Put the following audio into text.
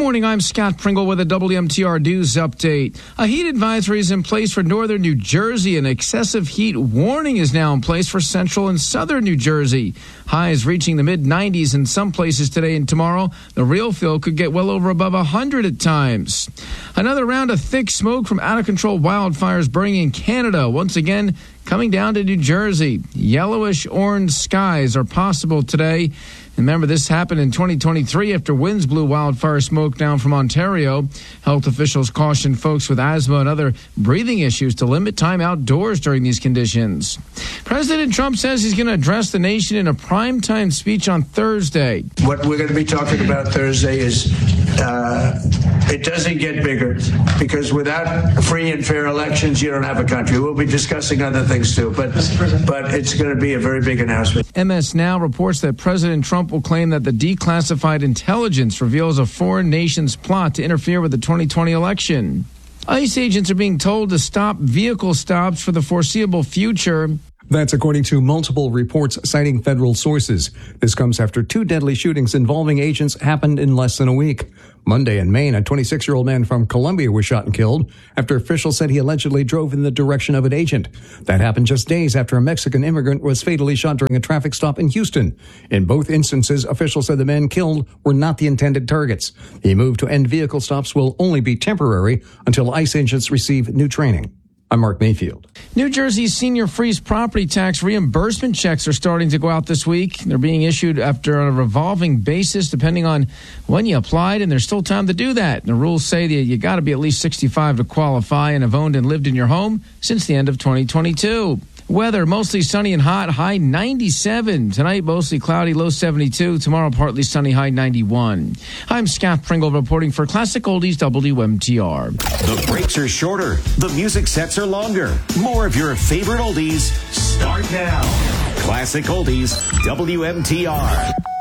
morning, I'm Scott Pringle with a WMTR News update. A heat advisory is in place for northern New Jersey. An excessive heat warning is now in place for central and southern New Jersey. Highs reaching the mid-90s in some places today and tomorrow. The real feel could get well over above 100 at times. Another round of thick smoke from out-of-control wildfires burning in Canada. Once again, coming down to New Jersey. Yellowish-orange skies are possible today. Remember, this happened in 2023 after winds blew wildfire smoke down from Ontario. Health officials cautioned folks with asthma and other breathing issues to limit time outdoors during these conditions. President Trump says he's going to address the nation in a primetime speech on Thursday. What we're going to be talking about Thursday is it doesn't get bigger, because without free and fair elections, you don't have a country. We'll be discussing other things too, but it's going to be a very big announcement. MS Now reports that President Trump will claim that the declassified intelligence reveals a foreign nation's plot to interfere with the 2020 election. ICE agents are being told to stop vehicle stops for the foreseeable future. That's according to multiple reports citing federal sources. This comes after 2 deadly shootings involving agents happened in less than a week. Monday in Maine, a 26-year-old man from Colombia was shot and killed after officials said he allegedly drove in the direction of an agent. That happened just days after a Mexican immigrant was fatally shot during a traffic stop in Houston. In both instances, officials said the men killed were not the intended targets. The move to end vehicle stops will only be temporary until ICE agents receive new training. I'm Mark Mayfield. New Jersey's senior freeze property tax reimbursement checks are starting to go out this week. They're being issued after a revolving basis, depending on when you applied, and there's still time to do that. The rules say that you got to be at least 65 to qualify and have owned and lived in your home since the end of 2022. Weather, mostly sunny and hot, high 97. Tonight, mostly cloudy, low 72. Tomorrow, partly sunny, high 91. I'm Scott Pringle reporting for Classic Oldies WMTR. The breaks are shorter. The music sets are longer. More of your favorite oldies start now. Classic Oldies WMTR.